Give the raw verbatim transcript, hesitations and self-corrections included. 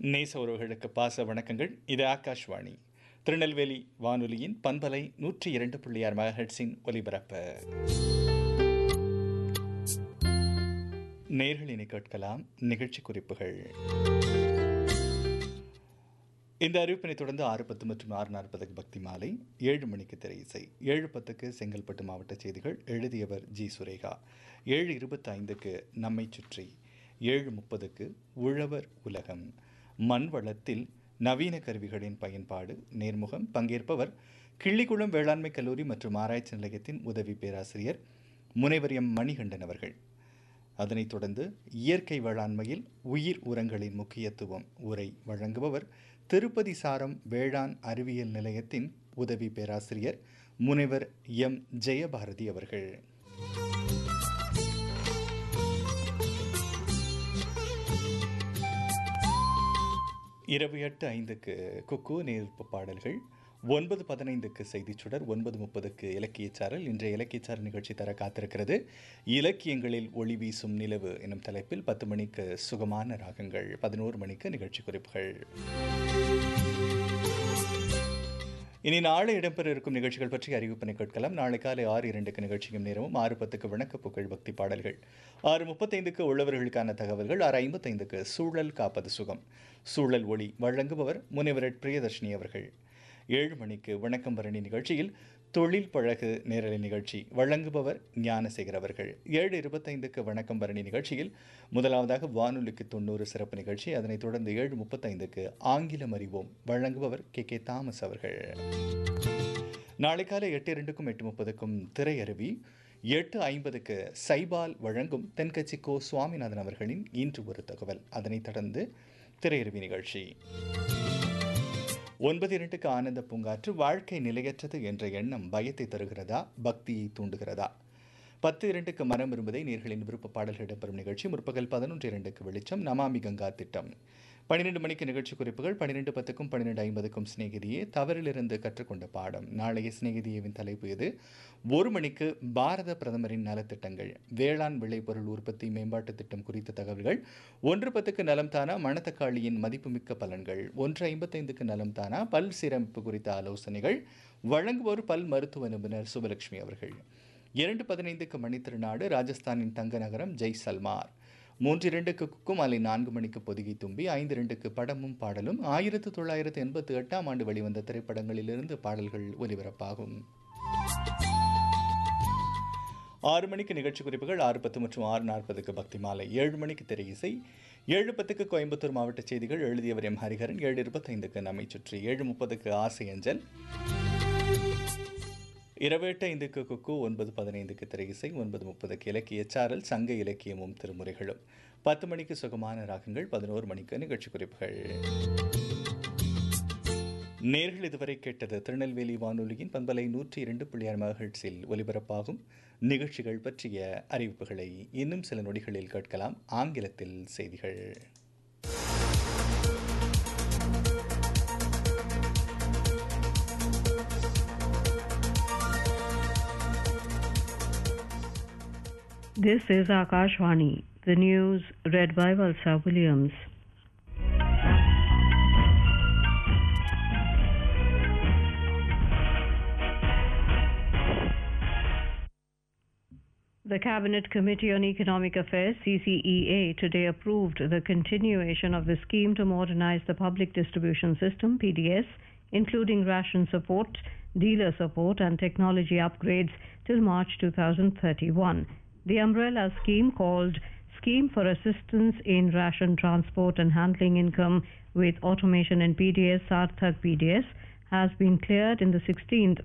நேச உறவுகளுக்கு பாச வணக்கங்கள். இது ஆகாஷ்வாணி திருநெல்வேலி வானொலியின் பண்பலை நூற்றி இரண்டு புள்ளி ஆறு மெகாஹெர்ட்ஸின் ஒலிபரப்பு. நேர்களினை கேட்கலாம். நிகழ்ச்சி குறிப்புகள். இந்த அறிவிப்பினை தொடர்ந்து ஆறு பத்து மற்றும் ஆறு நாற்பதுக்கு பக்தி மாலை, ஏழு மணிக்கு திரை இசை, ஏழு பத்துக்கு செங்கல்பட்டு மாவட்ட செய்திகள், எழுதியவர் ஜி சுரேகா, ஏழு இருபத்தி ஐந்துக்கு நம்மை சுற்றி, ஏழு முப்பதுக்கு உழவர் உலகம், மண் வளத்தில் நவீன கருவிகளின் பயன்பாடு, நேர்முகம், பங்கேற்பவர் கிள்ளிக்குளம் வேளாண்மை கல்லூரி மற்றும் ஆராய்ச்சி நிலையத்தின் உதவி பேராசிரியர் முனைவர் எம் மணிகண்டன் அவர்கள். அதனைத் தொடர்ந்து இயற்கை வேளாண்மையில் உயிர் உரங்களின் முக்கியத்துவம் உரை வழங்குபவர் திருப்பதி சாரம் வேளாண் அறிவியல் நிலையத்தின் உதவி பேராசிரியர் முனைவர் எம் ஜெயபாரதி அவர்கள். இரவு எட்டு ஐந்துக்கு குக்கு நேர்ப்பு பாடல்கள், ஒன்பது பதினைந்துக்கு செய்திச் சுடர், ஒன்பது முப்பதுக்கு இலக்கியச்சாரல். இன்றைய இலக்கியச்சாரல் நிகழ்ச்சி தர காத்திருக்கிறது. இலக்கியங்களில் ஒளி வீசும் நிலவு எனும் தலைப்பில் பத்து மணிக்கு சுகமான ராகங்கள், பதினோரு மணிக்கு நிகழ்ச்சி குறிப்புகள். இனி நாளை இடம்பெற இருக்கும் நிகழ்ச்சிகள் பற்றி அறிவிப்பினை கேட்கலாம். நாளை காலை ஆறு இரண்டுக்கு நிகழ்ச்சியும் நேரமும், ஆறு பத்துக்கு வணக்க புகழ் பக்தி பாடல்கள், ஆறு முப்பத்தைந்துக்கு உழவர்களுக்கான தகவல்கள், ஆறு ஐம்பத்தைந்துக்கு சூழல் காப்பது சுகம், சூழல் ஒளி வழங்குபவர் முனைவர் பிரியதர்ஷினி அவர்கள். ஏழு மணிக்கு வணக்கம் பரணி நிகழ்ச்சியில் தொழில் பழகு நேரலை நிகழ்ச்சி வழங்குபவர் ஞானசேகர் அவர்கள். ஏழு இருபத்தைந்துக்கு வணக்கம் பரணி நிகழ்ச்சியில் முதலாவதாக வானொலிக்கு தொண்ணூறு சிறப்பு நிகழ்ச்சி, அதனைத் தொடர்ந்து ஏழு முப்பத்தைந்துக்கு ஆங்கிலம் அறிவோம் வழங்குபவர் கே கே தாமஸ் அவர்கள். நாளை காலை எட்டு இரண்டுக்கும் எட்டு முப்பதுக்கும் திரையருவி, எட்டு ஐம்பதுக்கு சைபால் வழங்கும் தென்கட்சி கோ சுவாமிநாதன் அவர்களின் இன்று ஒரு தகவல், அதனைத் தொடர்ந்து திரையருவி நிகழ்ச்சி. ஒன்பது இரண்டுக்கு ஆனந்த பூங்காற்று, வாழ்க்கை நிலையற்றது என்ற எண்ணம் பயத்தை தருகிறதா, பக்தியை தூண்டுகிறதா. பத்து இரண்டுக்கு மனம் விரும்புதை நேர்களின் விருப்ப பாடல்கள் இடம்பெறும் நிகழ்ச்சி. முற்பகல் பதினொன்று இரண்டுக்கு வெளிச்சம், நமாமி கங்கா திட்டம். பன்னிரெண்டு மணிக்கு நிகழ்ச்சி குறிப்புகள், பன்னிரெண்டு பத்துக்கும் பன்னிரெண்டு ஐம்பதுக்கும் சிநேகிதியே தவறிலிருந்து கற்றுக்கொண்ட பாடம். நாளைய சிநேகிதியவின் தலைப்பு இது. ஒரு மணிக்கு பாரத பிரதமரின் நலத்திட்டங்கள், வேளாண் விளைபொருள் உற்பத்தி மேம்பாட்டு திட்டம் குறித்த தகவல்கள். ஒன்று பத்துக்கு நலம் தானா, மணத்தக்காளியின் மதிப்புமிக்க பலன்கள். ஒன்று ஐம்பத்தைந்துக்கு நலம் தானா, பல் சீரமைப்பு குறித்த ஆலோசனைகள் வழங்குவோர் பல் மருத்துவ நிபுணர் சுபலட்சுமி அவர்கள். இரண்டு பதினைந்துக்கு மணித்திருநாடு, ராஜஸ்தானின் தங்க நகரம் ஜெய்சல்மார். மூன்று இரண்டுக்கு குக்கு மாலை நான்கு மணிக்கு பொதிகை தும்பி, ஐந்து இரண்டுக்கு படமும் பாடலும். ஆயிரத்து தொள்ளாயிரத்து எண்பத்தி எட்டாம் ஆண்டு வெளிவந்த திரைப்படங்களிலிருந்து பாடல்கள் ஒலிபரப்பாகும். ஆறு மணிக்கு நிகழ்ச்சி குறிப்புகள், ஆறு பத்து மற்றும் ஆறு நாற்பதுக்கு பக்தி மாலை, ஏழு மணிக்கு திரை இசை, ஏழு பத்துக்கு கோயம்புத்தூர் மாவட்ட செய்திகள், எழுதியவர் எம் ஹரிஹரன். ஏழு இருபத்தைந்துக்கு நம்மை சுற்றி, ஏழு முப்பதுக்கு ஆசை அஞ்சல், இரவு எட்டு ஐந்துக்கு குக்கு, ஒன்பது பதினைந்துக்கு திரை இசை, ஒன்பது முப்பதுக்கு இலக்கியச்சாரல், சங்க இலக்கியமும் திருமுறைகளும், பத்து மணிக்கு சுகமான ராகங்கள், பதினோரு மணிக்கு நிகழ்ச்சி குறிப்புகள். நேர்கள் இதுவரை கேட்டது திருநெல்வேலி வானொலியின் பண்பலை நூற்றி இரண்டு புள்ளி ஆறு மெகாஹெர்ட்ஸில் ஒலிபரப்பாகும் நிகழ்ச்சிகள் பற்றிய அறிவிப்புகளை இன்னும் சில நொடிகளில் கேட்கலாம். ஆங்கிலத்தில் செய்திகள். This is Akashvani. The news read by Valsa Williams. The Cabinet Committee on Economic Affairs, C C E A, today approved the continuation of the scheme to modernize the public distribution system, P D S, including ration support, dealer support and technology upgrades till March two thousand thirty-one. The umbrella scheme, called Scheme for Assistance in Ration Transport and Handling Income with Automation and P D S, Sarthak P D S, has been cleared in the sixteenth